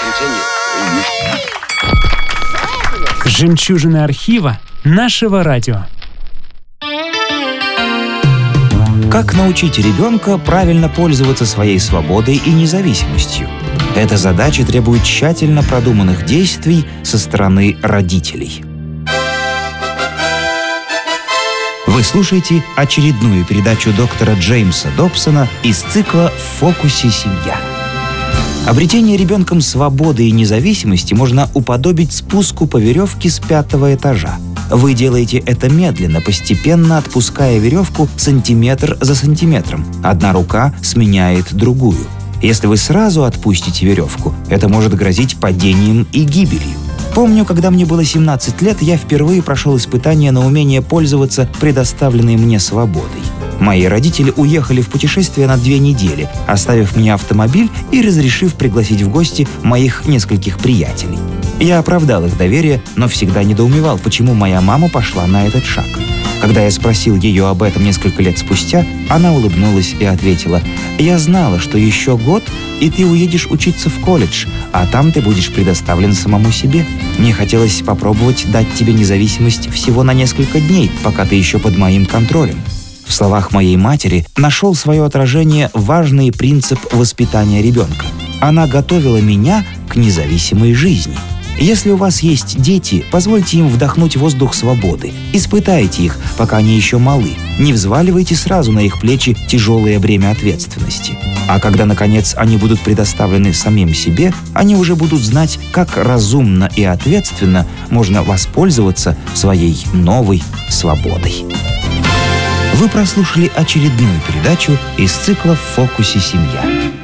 Жемчужины архива нашего радио. Как научить ребенка правильно пользоваться своей свободой и независимостью? Эта задача требует тщательно продуманных действий со стороны родителей. Вы слушаете очередную передачу доктора Джеймса Добсона из цикла «В фокусе семья». Обретение ребенком свободы и независимости можно уподобить спуску по веревке с 5-го этажа. Вы делаете это медленно, постепенно отпуская веревку сантиметр за сантиметром. Одна рука сменяет другую. Если вы сразу отпустите веревку, это может грозить падением и гибелью. Помню, когда мне было 17 лет, я впервые прошел испытание на умение пользоваться предоставленной мне свободой. Мои родители уехали в путешествие на 2 недели, оставив мне автомобиль и разрешив пригласить в гости моих нескольких приятелей. Я оправдал их доверие, но всегда недоумевал, почему моя мама пошла на этот шаг. Когда я спросил ее об этом несколько лет спустя, она улыбнулась и ответила: «Я знала, что еще год, и ты уедешь учиться в колледж, а там ты будешь предоставлен самому себе. Мне хотелось попробовать дать тебе независимость всего на несколько дней, пока ты еще под моим контролем». В словах моей матери нашел свое отражение важный принцип воспитания ребенка. Она готовила меня к независимой жизни. Если у вас есть дети, позвольте им вдохнуть воздух свободы. Испытайте их, пока они еще малы. Не взваливайте сразу на их плечи тяжелое бремя ответственности. А когда, наконец, они будут предоставлены самим себе, они уже будут знать, как разумно и ответственно можно воспользоваться своей новой свободой. Вы прослушали очередную передачу из цикла «В фокусе семья».